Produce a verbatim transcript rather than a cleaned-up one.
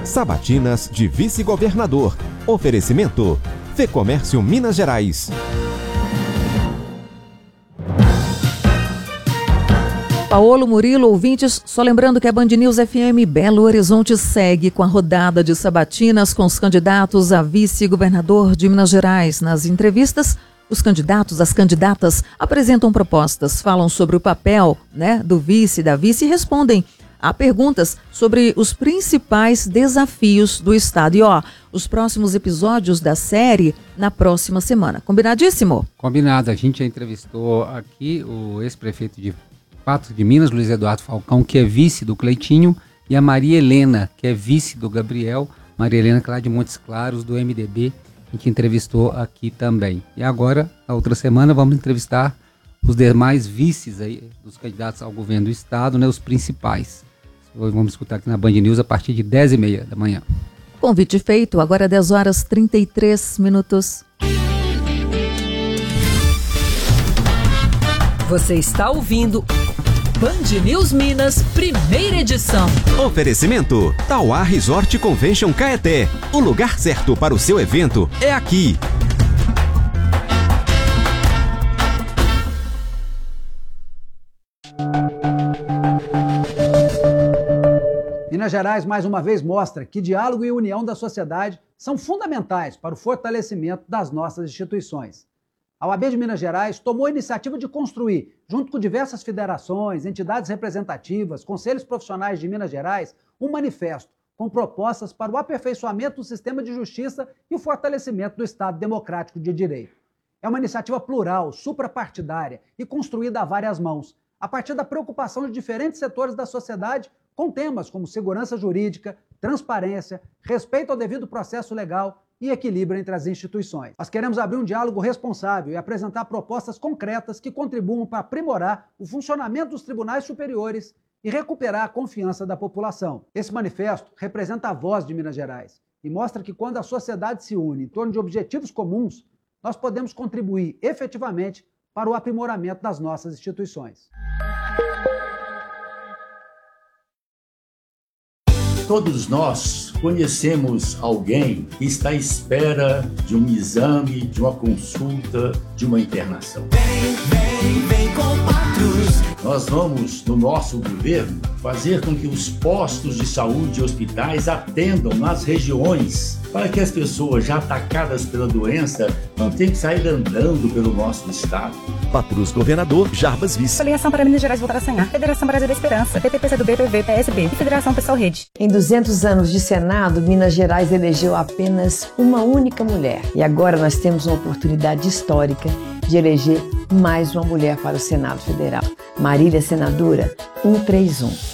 Sabatinas de vice-governador. Oferecimento: Fecomércio Minas Gerais. Paolo, Murilo, ouvintes, só lembrando que a Band News F M Belo Horizonte segue com a rodada de sabatinas com os candidatos a vice-governador de Minas Gerais. Nas entrevistas, os candidatos, as candidatas apresentam propostas, falam sobre o papel, né, do vice e da vice e respondem a perguntas sobre os principais desafios do Estado. E ó, os próximos episódios da série na próxima semana. Combinadíssimo? Combinado. A gente já entrevistou aqui o ex-prefeito de Patos de Minas, Luiz Eduardo Falcão, que é vice do Cleitinho, e a Maria Helena, que é vice do Gabriel. Maria Helena, que é lá de Montes Claros, do M D B, a gente entrevistou aqui também. E agora, na outra semana, vamos entrevistar os demais vices aí, dos candidatos ao governo do Estado, né, os principais. Vamos escutar aqui na Band News a partir de dez e meia da manhã. Convite feito, agora dez horas e trinta e três minutos. Você está ouvindo Band News Minas, primeira edição. Oferecimento: Tauá Resort Convention Caeté. O lugar certo para o seu evento é aqui. Minas Gerais, mais uma vez, mostra que diálogo e união da sociedade são fundamentais para o fortalecimento das nossas instituições. A O A B de Minas Gerais tomou a iniciativa de construir, junto com diversas federações, entidades representativas, conselhos profissionais de Minas Gerais, um manifesto com propostas para o aperfeiçoamento do sistema de justiça e o fortalecimento do Estado Democrático de Direito. É uma iniciativa plural, suprapartidária e construída a várias mãos, a partir da preocupação de diferentes setores da sociedade com temas como segurança jurídica, transparência, respeito ao devido processo legal e equilíbrio entre as instituições. Nós queremos abrir um diálogo responsável e apresentar propostas concretas que contribuam para aprimorar o funcionamento dos tribunais superiores e recuperar a confiança da população. Esse manifesto representa a voz de Minas Gerais e mostra que quando a sociedade se une em torno de objetivos comuns, nós podemos contribuir efetivamente para o aprimoramento das nossas instituições. Todos nós conhecemos alguém que está à espera de um exame, de uma consulta, de uma internação. Vem, vem, vem com Patos. Nós vamos, no nosso governo, fazer com que os postos de saúde e hospitais atendam nas regiões, para que as pessoas já atacadas pela doença não tenham que sair andando pelo nosso estado. Patrus Governador, Jarbas Vice. Filiação para Minas Gerais voltar a sonhar. Federação Brasil da Esperança. P T, P C do B, P V, P S B e Federação Pessoal Rede. Em duzentos anos de Senado, Minas Gerais elegeu apenas uma única mulher. E agora nós temos uma oportunidade histórica de eleger mais uma mulher para o Senado Federal. Marília, senadora cento e trinta e um.